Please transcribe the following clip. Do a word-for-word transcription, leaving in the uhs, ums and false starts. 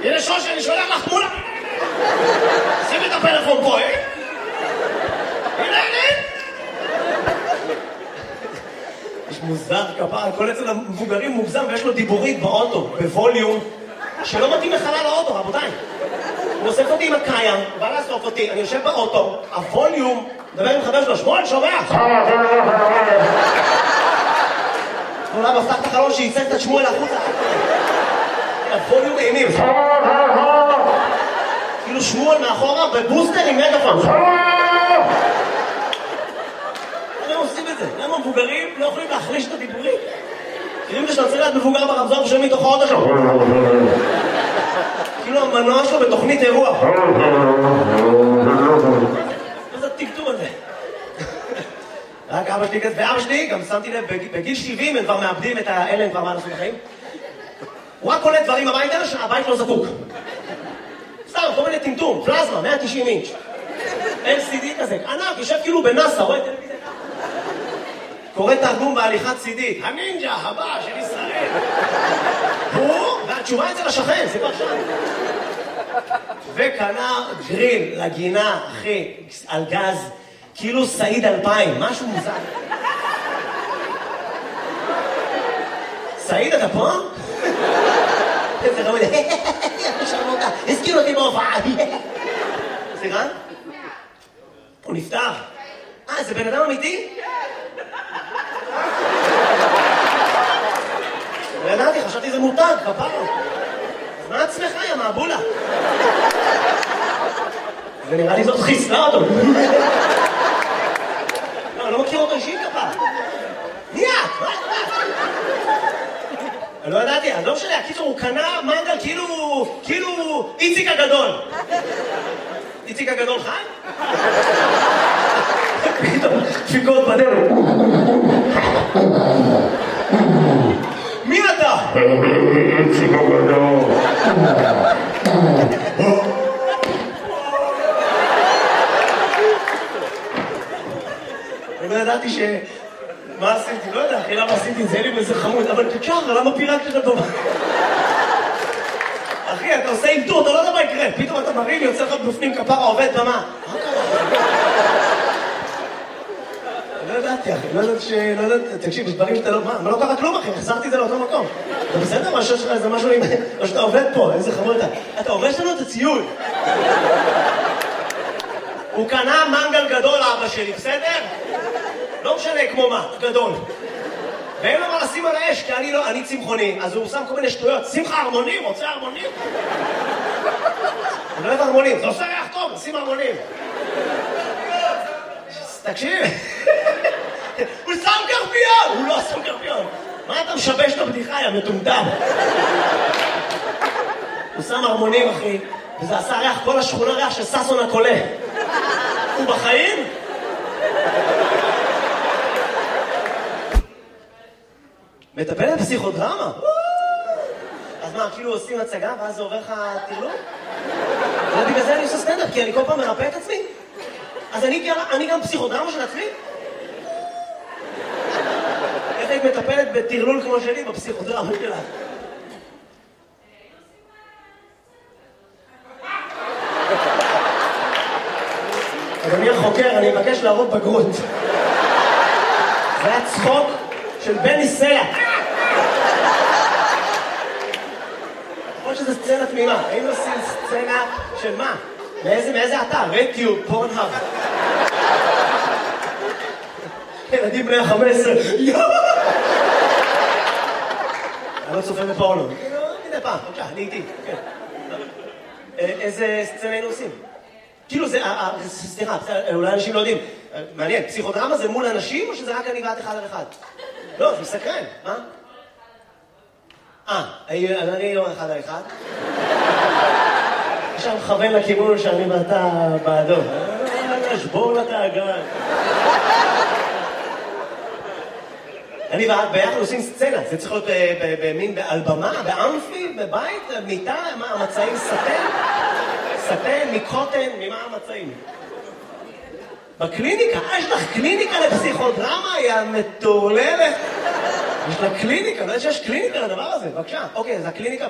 הנה שוש, אני שולח לך תמונה. שימי את הפלאפון פה, אה? הנה, הנה. יש מוזר כפרה, כל אצל המבוגרים מוגזם ויש לו דיבורית באוטו, בווליום, שלא מתאים לחלל האוטו, רבותיי. הוא אוסף אותי עם הקיים, בא לאסוף אותי, אני יושב באוטו, הווליום, מדבר עם חבר שלו, שמואל, שומע? אולי מפתח את החלון שייצג את שמואל החוצה. הווליום אימים. כאילו שמואל מאחורה בבוסטר עם מגפון. למה עושים את זה? למה מבוגרים לא יכולים להחליש את הדיבורים? כאילו שאתה צריך להיות מבוגר ברמזור ושומעים מתוך האוטו שלו. כאילו המנוע שלו בתוכנית אירוע. מה זה הטקטום הזה? רק אבא שלי כזה, ואבא שלי, גם שמתי לב, בגיל שבעים הם כבר מאבדים את האלה, הם כבר מה לעשות בחיים. הוא רק קולט דברים הביתה שהבית לא זקוק. סתם, כל מיני טמטום, פלזמה, מאה ותשעים אינץ'. אל סי די כזה, ענק, יושב כאילו בנאסא, רואה טלוויזיה. קורא תרגום בהליכת סי די, הנינג'ה הבא של ישראל. הוא, והתשובה אצל השכן, זה כבר שם. וקנה גריל לגינה, אחי, על גז, כאילו סעיד אלפיים, משהו מוזר. סעיד, אתה פה? איזה רמוד, שרמותה, הזכיר אותי בהופעה. סליחה? הוא נפטר. אה, זה בן אדם אמיתי? לא ידעתי, חשבתי זה מותג, כפרה. אז מה עצמך, יא מעבולה? ונראה לי זאת חיסלה אותו. לא, אני לא מכיר אותו אישית כפרה. מי את? מה את? אני לא ידעתי, אז לא משנה, הקיצור הוא קנה מנגל כאילו, כאילו איציק הגדול. איציק הגדול חי? פתאום, דפיקות בדרך. מי אתה? איציק הגדול. אני לא ידעתי ש... מה עשיתי? לא יודע, אחי, למה עשיתי את זה? אין לי בזה חמוד, אבל תשאר, למה פירקתי את הטובה? אחי, אתה עושה אילתור, אתה לא יודע מה יקרה. פתאום אתה מרים, יוצא לך בפנים כפרה, עובד במה. מה קרה? לא ידעתי, אחי, לא ידעתי ש... לא ידעתי, תקשיב, יש דברים שאתה לא... מה? מה לא קרה כלום, אחי? החזרתי את זה לאותו מקום. אתה בסדר? מה שיש לך איזה משהו עם... או שאתה עובד פה, איזה חמוד אתה. אתה עובד שלנו את הציוד. הוא קנה מנגל גדול, אבא שלי, בסדר? לא משנה כמו מה, גדול. ואין לו מה לשים על האש, כי אני לא, אני צמחוני, אז הוא שם כל מיני שטויות. שמחה הרמונים, רוצה הרמונים? אני לא אוהב הרמונים, זה עושה ריח טוב, שים הרמונים. תקשיב, הוא שם קרפיון! הוא לא שם קרפיון. מה אתה משבש את הבדיחה, יא מטומטם? הוא שם הרמונים, אחי, וזה עשה ריח, כל השכונה ריח של ססון הקולה. הוא בחיים? מטפלת פסיכודרמה? אז מה, כאילו עושים הצגה ואז זה עובר לך טרלול? ובגלל זה אני עושה סטנדאפ, כי אני כל פעם מרפא את עצמי. אז אני גם פסיכודרמה של עצמי? איך היית מטפלת בטרלול כמו שלי בפסיכודרמה שלה? אדוני החוקר, אני מבקש להראות בגרות. זה היה צחוק של בני סלע. יכול שזה סצנה תמימה. היינו עושים סצנה של מה? מאיזה אתר? רדיו, פורנהאב. ילדים בני ה-חמש עשרה. אני לא צופה בפורנו. מדי פעם, בבקשה, אני איתי. איזה סצנה היינו עושים? כאילו זה, סליחה, אולי אנשים לא יודעים. מעניין, פסיכודרמה זה מול אנשים או שזה רק אני ואת אחד על אחד? לא, זה מסקרן, מה? אה, אני לא אחד על אחד. עכשיו מכוון לכיוון שאני ואתה בעדו. שבור לתאגן. אני ואת ביחד עושים סצנה, זה צריך להיות במין, על במה, באמפי, בבית, מיטה, מה, המצעים סטן? סטן, מקוטן, ממה המצעים? בקליניקה, אה, יש לך קליניקה לפסיכודרמה, היא המטורללת. יש לה קליניקה, לא יודע שיש קליניקה לדבר הזה, בבקשה. אוקיי, אז הקליניקה...